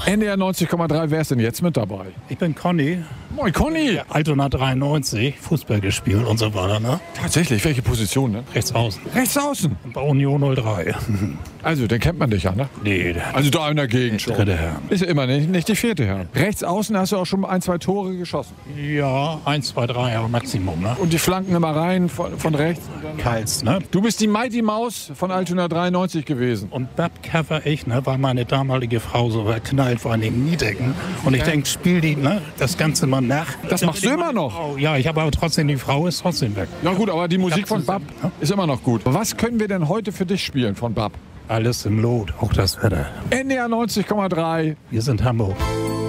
NDR 90,3, wer ist denn jetzt mit dabei? Ich bin Conny. Moin Conny! Altona 93, Fußball gespielt und so weiter, ne? Tatsächlich, welche Position, ne? Rechts außen. Rechts außen? Bei Union 03. Also, den kennt man dich ja, ne? Nee, Also da in der Gegend schon. dritte Herr. Ist ja immer nicht die vierte Herr. Rechts außen hast du auch schon 1, 2 Tore geschossen. Ja, 1, 2, 3 aber Maximum, ne? Und die Flanken immer rein von rechts. Kals, ne? Du bist die Mighty Maus von Altona 93 gewesen. Und Babka war ich, ne? Weil meine damalige Frau so verknallt war in den Niedecken. Und ich denke, spiel die, ne? Das Ganze mal nach. Das machst du immer noch? Oh, ja, ich habe aber trotzdem, die Frau ist trotzdem weg. Ja gut, aber die Musik von Bab zusammen, ne? ist immer noch gut. Was können wir denn heute für dich spielen von Bab? Alles im Lot, auch das Wetter. NDR 90,3. Wir sind Hamburg.